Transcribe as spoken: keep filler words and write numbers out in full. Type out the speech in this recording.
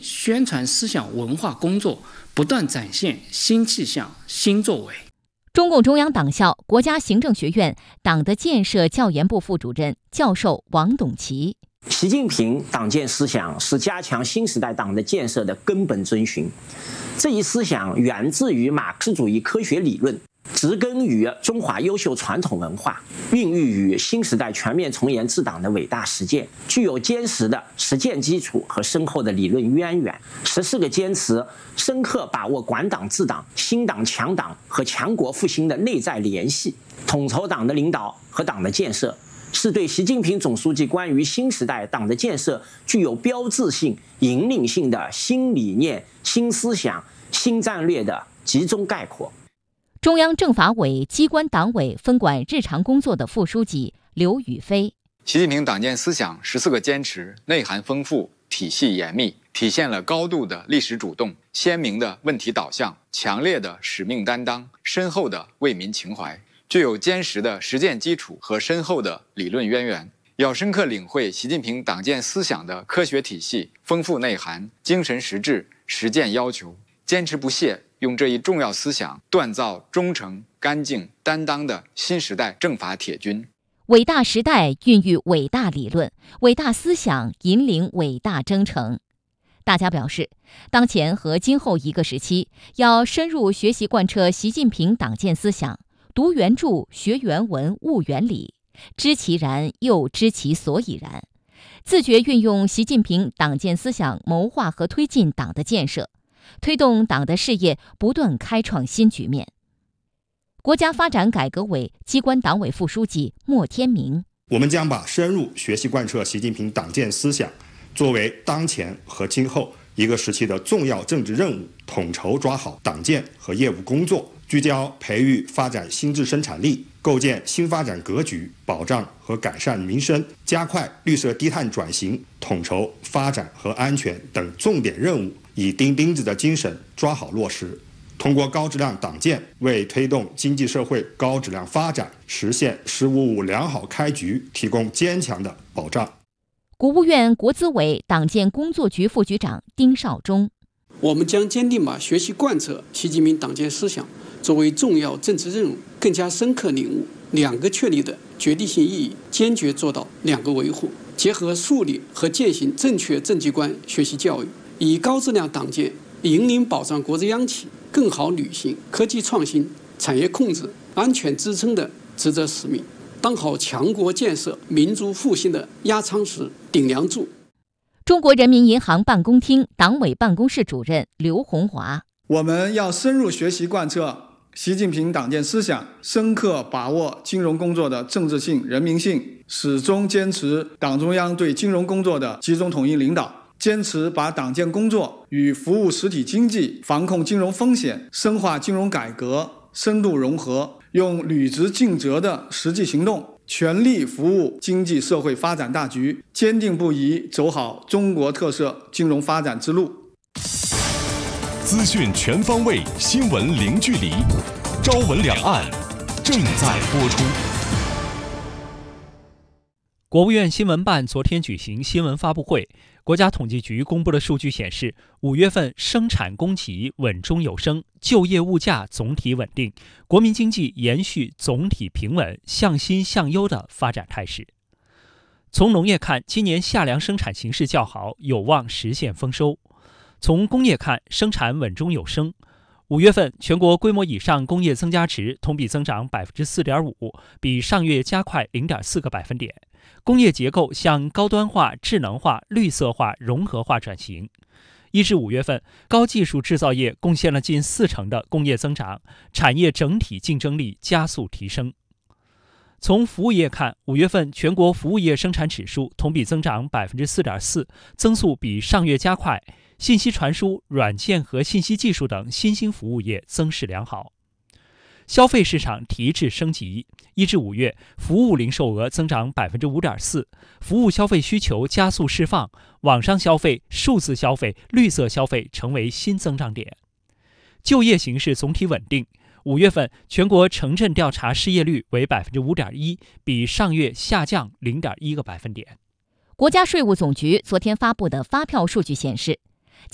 宣传思想文化工作不断展现新气象、新作为。 中共中央党校国家行政学院党的建设教研部副主任教授王董奇。 习近平党建思想是加强新时代党的建设的根本遵循。这一思想源自于马克思主义科学理论，植根于中华优秀传统文化，孕育于新时代全面从严治党的伟大实践，具有坚实的实践基础和深厚的理论渊源。十四个坚持深刻把握管党治党、兴党强党和强国复兴的内在联系，统筹党的领导和党的建设，是对习近平总书记关于新时代党的建设具有标志性、引领性的新理念、新思想、新战略的集中概括。 中央政法委机关党委分管日常工作的副书记刘宇飞。 习近平党建思想十四个坚持内涵丰富、体系严密，体现了高度的历史主动、鲜明的问题导向、强烈的使命担当、深厚的为民情怀，具有坚实的实践基础和深厚的理论渊源。要深刻领会习近平党建思想的科学体系、丰富内涵、精神实质、实践要求，坚持不懈，用这一重要思想锻造忠诚、干净、担当的新时代政法铁军。 伟大时代孕育伟大理论，伟大思想引领伟大征程。大家表示，当前和今后一个时期，要深入学习贯彻习近平党建思想，读原著、学原文、悟原理，知其然又知其所以然，自觉运用习近平党建思想谋划和推进党的建设，推动党的事业不断开创新局面。国家发展改革委机关党委副书记莫天明。 我们将把深入学习贯彻习近平党建思想作为当前和今后一个时期的重要政治任务，统筹抓好党建和业务工作，聚焦培育发展新质生产力，构建新发展格局，保障和改善民生，加快绿色低碳转型，统筹发展和安全等重点任务，以钉钉子的精神抓好落实。通过高质量党建，为推动经济社会高质量发展、实现“十五五”良好开局提供坚强的保障。 国务院国资委党建工作局副局长丁绍忠。 我们将坚定把学习贯彻习近平党建思想作为重要政治任务，更加深刻领悟两个确立的决定性意义，坚决做到两个维护，结合树立和践行正确政绩观学习教育，以高质量党建引领保障国之央企更好履行科技创新、产业控制、安全支撑的职责使命，当好强国建设、民族复兴的压舱石、顶梁柱。 中国人民银行办公厅党委办公室主任刘洪华。 我们要深入学习贯彻习近平党建思想，深刻把握金融工作的政治性、人民性，始终坚持党中央对金融工作的集中统一领导，坚持把党建工作与服务实体经济、防控金融风险、深化金融改革深度融合，用履职尽责的实际行动，全力服务经济社会发展大局，坚定不移走好中国特色金融发展之路。 资讯全方位，新闻零距离，朝闻两岸正在播出。 国务院新闻办昨天举行新闻发布会，国家统计局公布的数据显示，五月份生产供给稳中有升，就业物价总体稳定，国民经济延续总体平稳、向新向优的发展态势。从农业看，今年夏粮生产形势较好，有望实现丰收。从工业看，生产稳中有升。五月份全国规模以上工业增加值同比增长 百分之四点五， 比上月加快 零点四个百分点。工业结构向高端化、智能化、绿色化、融合化转型。一至五月份，高技术制造业贡献了近四成的工业增长，产业整体竞争力加速提升。从服务业看，五月份全国服务业生产指数同比增长 百分之四点四， 增速比上月加快。信息传输、软件和信息技术等新兴服务业增势良好。消费市场提质升级，一至五月，服务零售额增长 百分之五点四， 服务消费需求加速释放，网商消费、数字消费、绿色消费成为新增长点。就业形势总体稳定，五月份全国城镇调查失业率为 百分之五点一， 比上月下降 零点一个百分点。 国家税务总局昨天发布的发票数据显示，